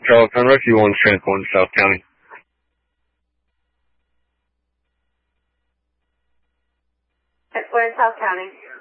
Charles Gun Rescue 1 transport in South County. We're in South County.